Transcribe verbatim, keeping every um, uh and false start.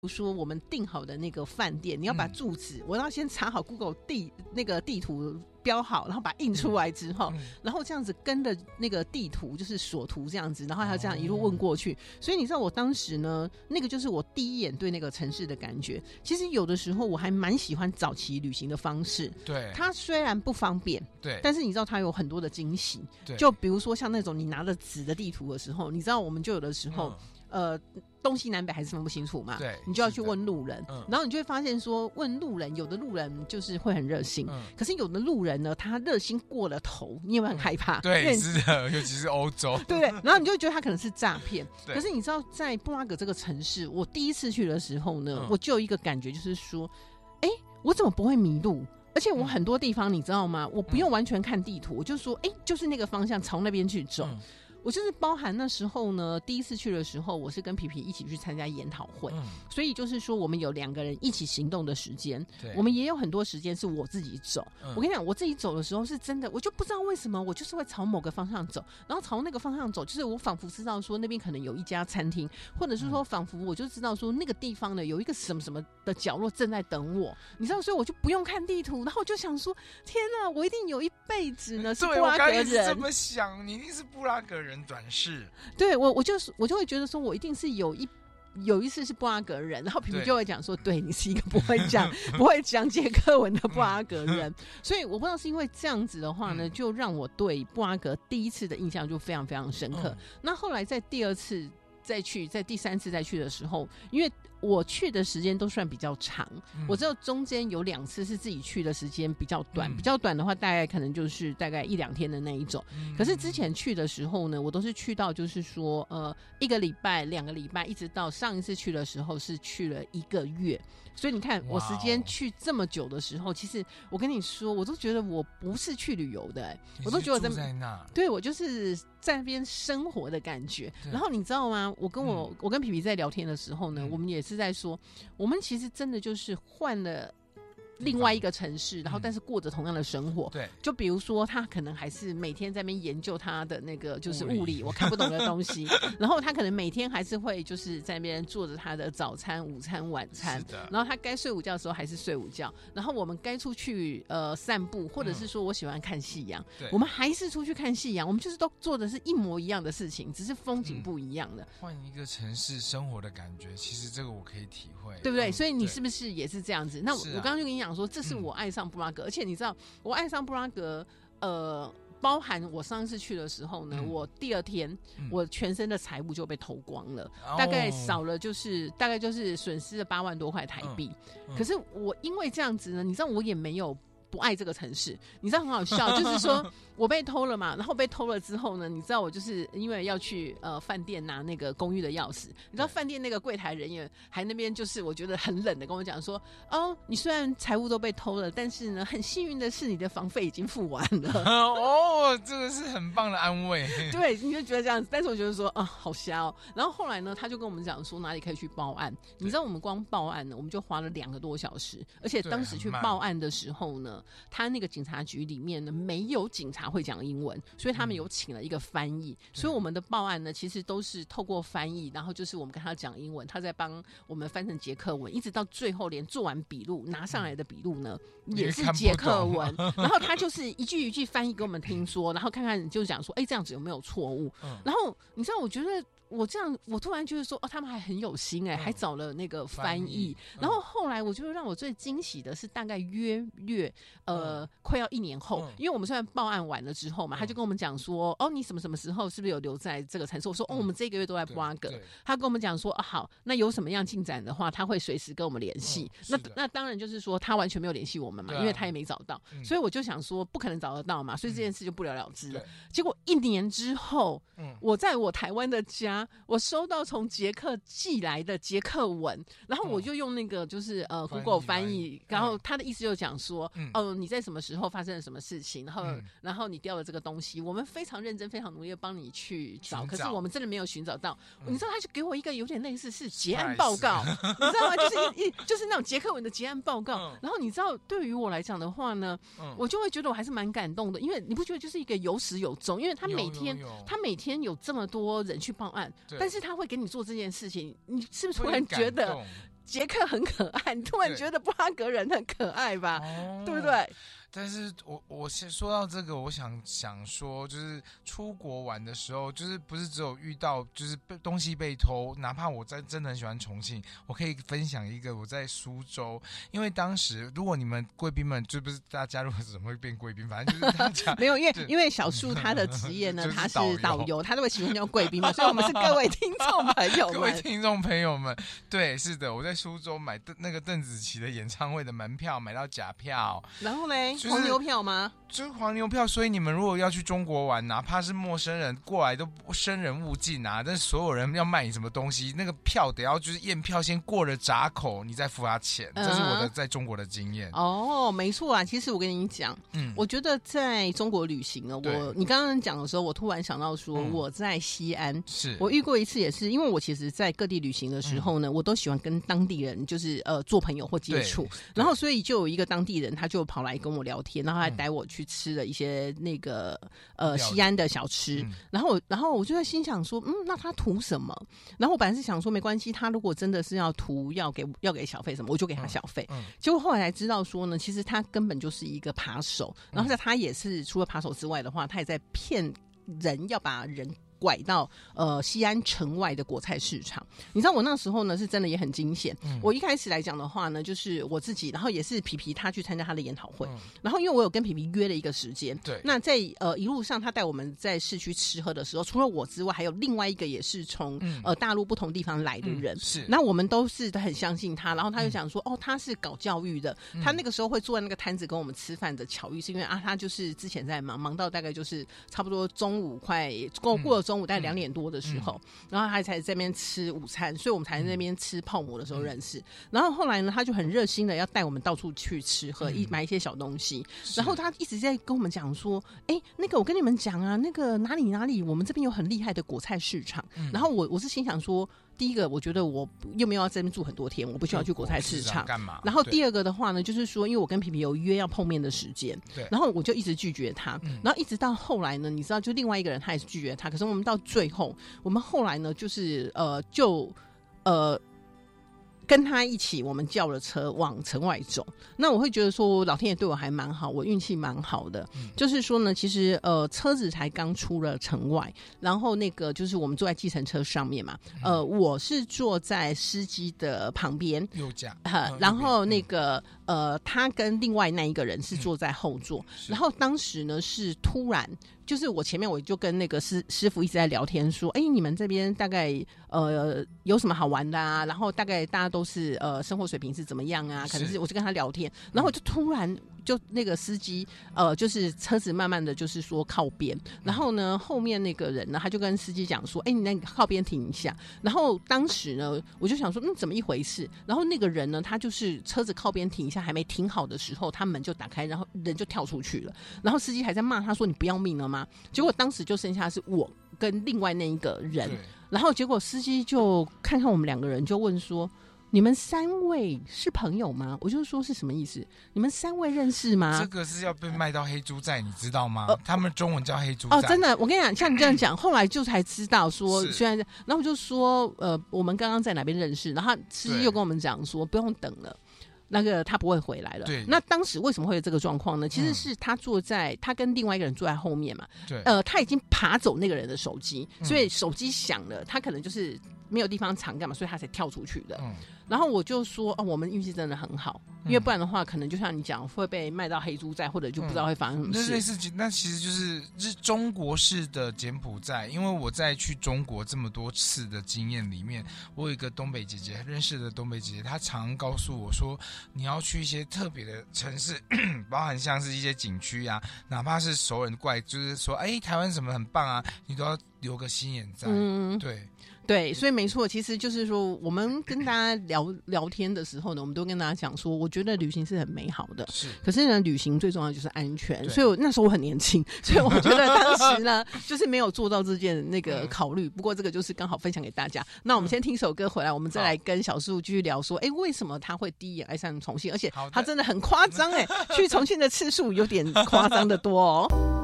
如说我们订好的那个饭店，你要把住址、嗯、我要先查好 Google 地那个地图标好，然后把它印出来之后、嗯、然后这样子跟着那个地图就是所图这样子，然后还要这样一路问过去、哦、所以你知道我当时呢，那个就是我第一眼对那个城市的感觉。其实有的时候我还蛮喜欢早期旅行的方式， 对， 它虽然不方便， 对， 但是你知道它有很多的惊喜， 对， 就比如说像那种你拿着纸的地图的时候，你知道我们就有的时候、嗯、呃东西南北还是分不清楚嘛， 对， 你就要去问路人、 嗯、 然后你就会发现说问路人，有的路人就是会很热心、嗯、可是有的路人呢他热心过了头，你也会很害怕、嗯、 对，是的，尤其是欧洲对对，然后你就会觉得他可能是诈骗可是你知道在布拉格这个城市，我第一次去的时候呢、嗯、我就有一个感觉，就是说哎，我怎么不会迷路，而且我很多地方你知道吗，我不用完全看地图、嗯、我就说哎，就是那个方向朝那边去走、嗯，我就是包含那时候呢，第一次去的时候，我是跟皮皮一起去参加研讨会、嗯，所以就是说我们有两个人一起行动的时间，我们也有很多时间是我自己走、嗯。我跟你讲，我自己走的时候是真的，我就不知道为什么，我就是会朝某个方向走，然后朝那个方向走，就是我仿佛知道说那边可能有一家餐厅，或者是说仿佛我就知道说那个地方呢有一个什么什么的角落正在等我，你知道，所以我就不用看地图，然后我就想说，天哪，我一定有一辈子呢是布拉格人。 对，我刚一直这么想，你一定是布拉格人。短视， 对，我我就是我就会觉得说我一定是有一有一次是布拉格人，然后皮皮就会讲说，对，你是一个不会讲不会讲捷克文的布拉格人、嗯、所以我不知道是因为这样子的话呢、嗯、就让我对布拉格第一次的印象就非常非常深刻、嗯、那后来在第二次再去，在第三次再去的时候，因为我去的时间都算比较长、嗯、我只有中间有两次是自己去的时间比较短、嗯、比较短的话大概可能就是大概一两天的那一种、嗯、可是之前去的时候呢，我都是去到就是说呃一个礼拜两个礼拜，一直到上一次去的时候是去了一个月，所以你看我时间去这么久的时候，其实我跟你说我都觉得我不是去旅游的、欸、我都觉得我 在, 在那对，我就是在那边生活的感觉。然后你知道吗，我跟我、嗯、我跟皮皮在聊天的时候呢、嗯、我们也是在说，我们其实真的就是换了另外一个城市，然后但是过着同样的生活、嗯、对，就比如说他可能还是每天在那边研究他的那个就是物理我看不懂的东西然后他可能每天还是会就是在那边做着他的早餐午餐晚餐，然后他该睡午觉的时候还是睡午觉，然后我们该出去呃散步，或者是说我喜欢看夕阳、嗯、我们还是出去看夕阳，我们就是都做的是一模一样的事情，只是风景不一样的。 换、嗯、一个城市生活的感觉，其实这个我可以体会， 对不对、嗯、所以你是不是也是这样子？那 我,、啊、我刚刚就跟你讲说，这是我爱上布拉格、嗯、而且你知道我爱上布拉格呃包含我上次去的时候呢、嗯、我第二天、嗯、我全身的财物就被偷光了、哦、大概少了就是大概就是损失了八万多块台币、嗯嗯、可是我因为这样子呢，你知道我也没有不爱这个城市，你知道很好笑就是说我被偷了嘛，然后被偷了之后呢，你知道我就是因为要去呃饭店拿那个公寓的钥匙，你知道饭店那个柜台人员还那边就是我觉得很冷的跟我讲说，哦，你虽然财物都被偷了，但是呢很幸运的是你的房费已经付完了哦，这个是很棒的安慰对，你就觉得这样子，但是我觉得说啊好瞎哦。然后后来呢他就跟我们讲说哪里可以去报案，你知道我们光报案呢我们就花了两个多小时，而且当时去报案的时候呢，他那个警察局里面呢没有警察会讲英文，所以他们有请了一个翻译、嗯、所以我们的报案呢其实都是透过翻译，然后就是我们跟他讲英文，他在帮我们翻成捷克文，一直到最后连做完笔录拿上来的笔录呢、嗯、也是捷克文然后他就是一句一句翻译给我们听说，然后看看就讲说哎这样子有没有错误、嗯、然后你知道我觉得我这样我突然觉得说哦他们还很有心哎、欸嗯，还找了那个翻译, 翻译、嗯、然后后来我觉得让我最惊喜的是大概约略呃、嗯、快要一年后、嗯、因为我们虽然报案完了之后嘛、嗯、他就跟我们讲说哦你什么什么时候是不是有留在这个城市，我说、嗯、哦我们这个月都在布拉格，他跟我们讲说、啊、好那有什么样进展的话他会随时跟我们联系、嗯、那那当然就是说他完全没有联系我们嘛、啊、因为他也没找到、嗯、所以我就想说不可能找得到嘛，所以这件事就不了了之了、嗯、结果一年之后、嗯、我在我台湾的家我收到从捷克寄来的捷克文，然后我就用那个就是呃 Google 翻译, 翻译然后他的意思就讲说哦、嗯呃、你在什么时候发生了什么事情，然后、嗯、然后你掉了这个东西，我们非常认真非常努力的帮你去找，可是我们真的没有寻找到、嗯、你知道他就给我一个有点类似是结案报告你知道吗，就是一就是那种捷克文的结案报告、嗯、然后你知道对于我来讲的话呢、嗯、我就会觉得我还是蛮感动的，因为你不觉得就是一个有始有终，因为他每天有有有他每天有这么多人去报案，但是他会给你做这件事情，你是不是突然觉得捷克很可爱，你突然觉得布拉格人很可爱吧？哦、对不对？ 但是我我先说到这个，我想想说，就是出国玩的时候，就是不是只有遇到就是被东西被偷，哪怕我在真的很喜欢重庆，我可以分享一个我在苏州，因为当时如果你们贵宾们就不是大家加入怎么会变贵宾，反正就是大家没有，因为因为小树他的职业呢，他是导游，他都会喜欢叫贵宾嘛，所以我们是各位听众朋友们， 各位听众朋友们，对，是的，我在苏州买那个邓紫棋的演唱会的门票买到假票， 然后嘞。就是、黄牛票吗？ 就是黄牛票，所以你们如果要去中国玩，哪怕是陌生人过来都生人勿近啊！但是所有人要卖你什么东西，那个票得要就是验票先过了闸口，你再付他钱。这是我的在中国的经验。 哦，没错啊。其实我跟你讲，嗯，我觉得在中国旅行呢，我你刚刚讲的时候，我突然想到说，嗯、我在西安， 是我遇过一次，也是因为我其实在各地旅行的时候呢，嗯、我都喜欢跟当地人就是呃做朋友或接触，然后所以就有一个当地人，他就跑来跟我聊天，然后还带我去吃了一些那个呃西安的小吃，嗯、然后我然后我就在心想说，嗯，那他图什么？然后我本来是想说没关系，他如果真的是要图要给要给小费什么，我就给他小费。嗯嗯、结果后来才知道说呢，其实他根本就是一个扒手，然后他也是除了扒手之外的话，他也在骗人，要把人拐到呃西安城外的果菜市场。你知道我那时候呢是真的也很惊险、嗯、我一开始来讲的话呢，就是我自己，然后也是皮皮他去参加他的研讨会、嗯、然后因为我有跟皮皮约了一个时间， 对， 那在呃一路上他带我们在市区吃喝的时候，除了我之外还有另外一个也是从、嗯、呃大陆不同地方来的人、嗯、 是， 那我们都是很相信他，然后他就讲说、嗯、哦他是搞教育的、嗯、他那个时候会坐在那个摊子跟我们吃饭的巧遇是因为啊他就是之前在忙忙到大概就是差不多中午快过过了中午大概两点多的时候、嗯、然后他才在那边吃午餐，所以我们才在那边吃泡馍的时候认识、嗯、然后后来呢他就很热心的要带我们到处去吃喝、嗯、买一些小东西，然后他一直在跟我们讲说哎，那个我跟你们讲啊，那个哪里哪里我们这边有很厉害的果菜市场、嗯、然后我我是心想说第一个我觉得我又没有要在那边住很多天，我不需要去果菜市场干嘛， 然后第二个的话呢就是说因为我跟皮皮有约要碰面的时间，对，然后我就一直拒绝他、嗯、然后一直到后来呢你知道就另外一个人他也是拒绝他，可是我们到最后我们后来呢就是呃就呃跟他一起我们叫了车往城外走，那我会觉得说老天爷对我还蛮好，我运气蛮好的、嗯、就是说呢其实呃车子才刚出了城外，然后那个就是我们坐在计程车上面嘛、嗯、呃我是坐在司机的旁边右驾、 呃、然后那个、嗯、呃他跟另外那一个人是坐在后座、嗯、然后当时呢是突然就是我前面我就跟那个师师傅一直在聊天说哎你们这边大概呃有什么好玩的啊，然后大概大家都是呃生活水平是怎么样啊，可能是我就跟他聊天，然后我就突然就那个司机呃就是车子慢慢的就是说靠边，然后呢后面那个人呢他就跟司机讲说哎你那个靠边停一下，然后当时呢我就想说嗯怎么一回事，然后那个人呢他就是车子靠边停一下还没停好的时候他门就打开，然后人就跳出去了，然后司机还在骂他说你不要命了吗，结果当时就剩下是我跟另外那一个人，然后结果司机就看看我们两个人就问说你们三位是朋友吗？我就说是什么意思？你们三位认识吗？ 这个是要被卖到黑猪寨，你知道吗？呃、他们中文叫黑猪寨。 哦，真的，我跟你讲，像你这样讲，后来就才知道说，虽然，然后我就说，呃，我们刚刚在哪边认识，然后司机又跟我们讲说，不用等了。那个他不会回来了。对，那当时为什么会有这个状况呢？其实是他坐在、嗯、他跟另外一个人坐在后面嘛。对，呃，他已经爬走那个人的手机，所以手机响了，他可能就是没有地方藏干嘛，所以他才跳出去的。嗯，然后我就说哦，我们运气真的很好，因为不然的话，可能就像你讲，会被卖到黑猪寨，或者就不知道会发生什么事。 嗯、那类似，那其实就是是中国式的柬埔寨。因为我在去中国这么多次的经验里面，我有一个东北姐姐认识的东北姐姐，她常告诉我说，你要去一些特别的城市，包含像是一些景区啊，哪怕是熟人怪，就是说，哎，台湾什么很棒啊，你都要留个心眼在。嗯，对。 对，所以没错，其实就是说，我们跟大家聊聊天的时候呢，我们都跟大家讲说，我觉得旅行是很美好的，是。可是呢，旅行最重要的就是安全，所以我那时候我很年轻，所以我觉得当时呢，就是没有做到这件那个考虑。不过这个就是刚好分享给大家。那我们先听首歌回来，我们再来跟小树继续聊说，哎，为什么他会第一眼爱上重庆？而且他真的很夸张，哎，去重庆的次数有点夸张的多哦。